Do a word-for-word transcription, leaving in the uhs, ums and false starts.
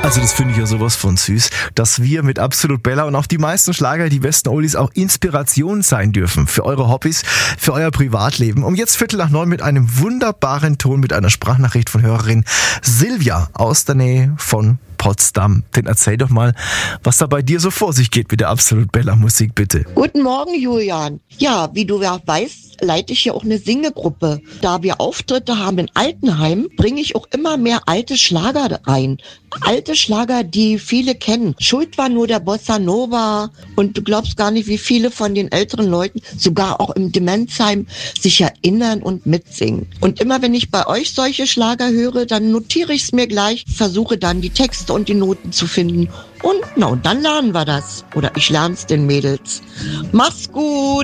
Also das finde ich ja sowas von süß, dass wir mit Absolut Bella und auch die meisten Schlager, die besten Oldies auch Inspiration sein dürfen für eure Hobbys, für euer Privatleben. Um jetzt Viertel nach neun mit einem wunderbaren Ton, mit einer Sprachnachricht von Hörerin Silvia aus der Nähe von Potsdam. Denn erzähl doch mal, was da bei dir so vor sich geht mit der Absolut Bella Musik, bitte. Guten Morgen, Julian. Ja, wie du ja weißt, leite ich hier auch eine Singegruppe. Da wir Auftritte haben in Altenheim, bringe ich auch immer mehr alte Schlager rein. Alte Schlager, die viele kennen. Schuld war nur der Bossa Nova. Und du glaubst gar nicht, wie viele von den älteren Leuten, sogar auch im Demenzheim, sich erinnern und mitsingen. Und immer wenn ich bei euch solche Schlager höre, dann notiere ich es mir gleich, versuche dann die Texte und die Noten zu finden. Und na, und dann lernen wir das. Oder ich lerne es den Mädels. Mach's gut!